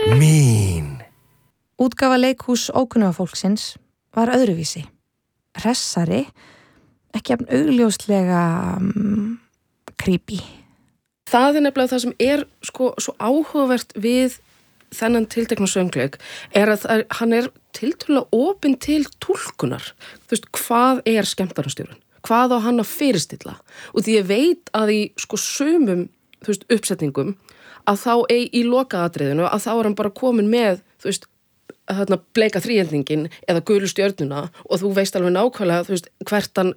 Mín. Útgáfa leikhús ókunnafólksins var öðruvísi. Hressari, ekki jafn augljóslega creepy. Það nefnilega það sem sko svo áhugavert við þennan tiltekna söngleik að hann tiltölulega opinn til túlkunar. Þú veist, hvað skemmtarastjórinn? Hvað á hann að fyrirstilla? Og því ég veit að í sko sumum, þú veist, uppsetningum að þá í lokaatriðinu að þá hann bara komin með, þú veist, bleika þríhendingin eða gulu stjörnuna og þú veist alveg nákvæmlega, þú veist, hvert hann